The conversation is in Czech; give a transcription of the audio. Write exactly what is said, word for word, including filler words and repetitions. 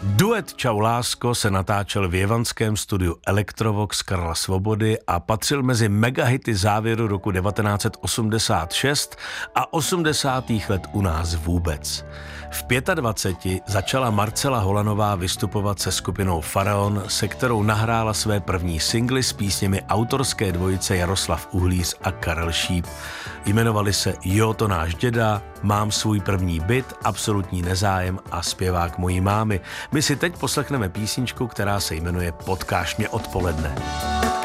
Duet Čau lásko se natáčel v jevanském studiu Elektrovox Karla Svobody a patřil mezi megahity závěru roku devatenáct set osmdesát šest a osmdesátých let u nás vůbec. V dvaceti pěti začala Marcela Holanová vystupovat se skupinou Faraon, se kterou nahrála své první singly s písněmi autorské dvojice Jaroslav Uhlíř a Karel Šíp. Jmenovali se Jo to náš děda, Mám svůj první byt, Absolutní nezájem a Zpěvák mojí mámy. My si teď poslechneme písničku, která se jmenuje Potkáš mě odpoledne.